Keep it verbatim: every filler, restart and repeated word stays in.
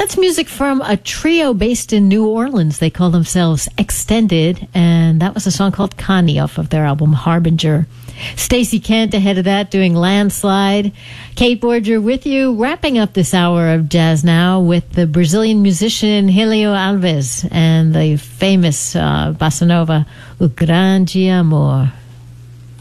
That's music from a trio based in New Orleans. They call themselves Extended, and that was a song called Connie off of their album Harbinger. Stacey Kent ahead of that doing Landslide. Kate Borger with you, wrapping up this hour of Jazz Now with the Brazilian musician Helio Alves and the famous uh, bossa nova O Grande Amor.